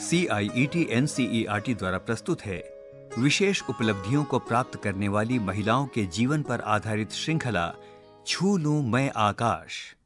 CIET NCERT द्वारा प्रस्तुत है विशेष उपलब्धियों को प्राप्त करने वाली महिलाओं के जीवन पर आधारित श्रृंखला छू लूं मैं आकाश।